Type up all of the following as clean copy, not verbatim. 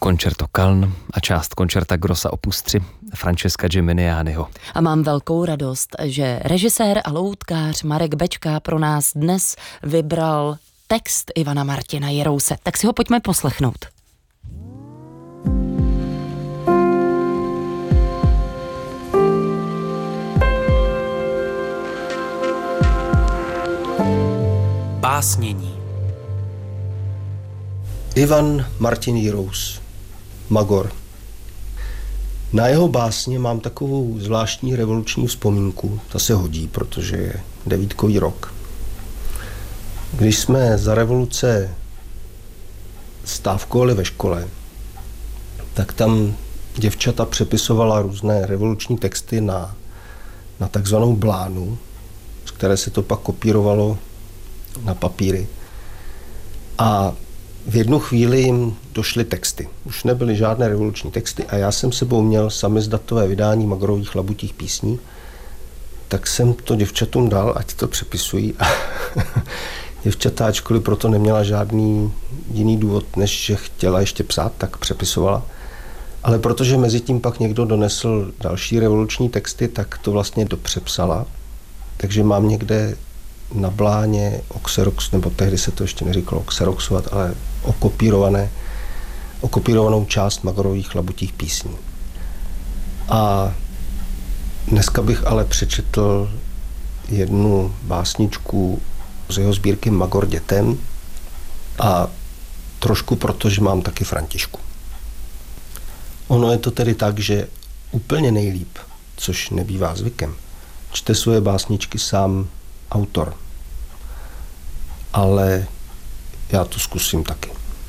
Concerto Caln a část Concerta Grossa opus 3 Francesca Geminianiho. A mám velkou radost, že režisér a loutkář Marek Bečka pro nás dnes vybral text Ivana Martina Jirouse. Tak si ho pojďme poslechnout. Básnění. Ivan Martin Jirous, Magor. Na jeho básně mám takovou zvláštní revoluční vzpomínku. Ta se hodí, protože je 9kový rok. Když jsme za revoluce stávkovali ve škole, tak tam děvčata přepisovala různé revoluční texty na takzvanou blánu, z které se to pak kopírovalo na papíry. A v jednu chvíli jim došly texty. Už nebyly žádné revoluční texty a já jsem sebou měl samizdatové vydání Magorových labutích písní, tak jsem to děvčatům dal, ať to přepisují. A děvčata, ačkoliv proto neměla žádný jiný důvod, než že chtěla ještě psát, tak přepisovala. Ale protože mezi tím pak někdo donesl další revoluční texty, tak to vlastně dopřepsala. Takže mám někde na bláně Xerox, nebo tehdy se to ještě neříkalo Xeroxovat, ale okopírovanou část Magorových labutích písní. A dneska bych ale přečetl jednu básničku z jeho sbírky Magor dětem a trošku proto, že mám taky Františku. Ono je to tedy tak, že úplně nejlíp, což nebývá zvykem, čte svoje básničky sám autor. Ale já to zkusím taky.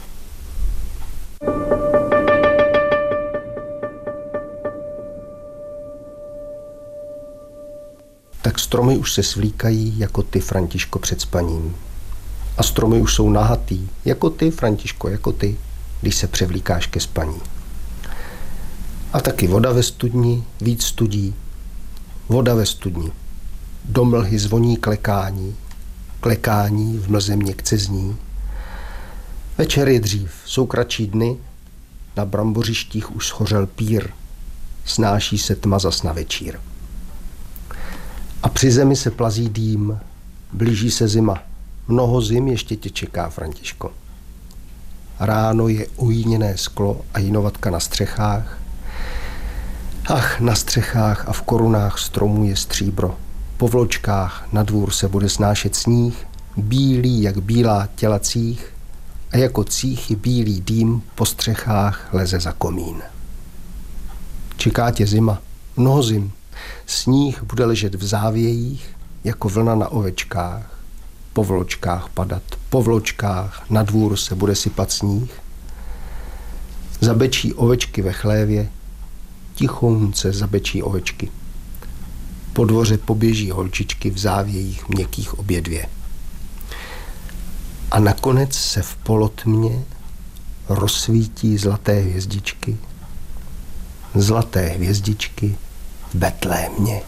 Tak stromy už se svlíkají jako ty, Františko, před spaním. A stromy už jsou nahatý, jako ty, Františko, jako ty, když se převlíkáš ke spaní. A taky voda ve studni, víc studí. Voda ve studni. Do mlhy zvoní klekání, klekání v mlze měkce zní. Večer je dřív, jsou kratší dny, na brambořištích už schořel pír, snáší se tma zas na večír. A při zemi se plazí dým, blíží se zima, mnoho zim ještě tě čeká, Františko. Ráno je ujíněné sklo a jinovatka na střechách. Ach, na střechách a v korunách stromů je stříbro. Po vločkách na dvůr se bude snášet sníh, bílý jak bílá těla cích, a jako cíchy bílý dým po střechách leze za komín. Čeká tě zima, mnoho zim. Sníh bude ležet v závějích, jako vlna na ovečkách. Po vločkách padat, po vločkách na dvůr se bude sypat sníh. Zabečí ovečky ve chlévě, tichounce zabečí ovečky. Po dvoře poběží holčičky v závějích měkkých obě dvě. A nakonec se v polotmě rozsvítí zlaté hvězdičky. Zlaté hvězdičky v Betlémě.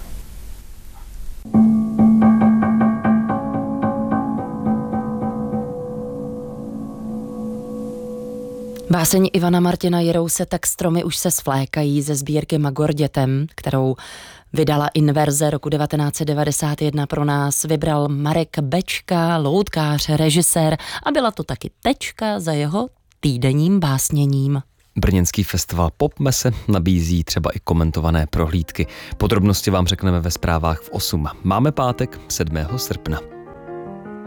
Báseň Ivana Martina Jirouse Tak stromy už se svlékají ze sbírky Magor dětem, kterou vydala Inverze roku 1991 pro nás, vybral Marek Bečka, loutkář, režisér a byla to taky tečka za jeho týdenním básněním. Brněnský festival Popmese nabízí třeba i komentované prohlídky. Podrobnosti vám řekneme ve zprávách v 8. Máme pátek 7. srpna.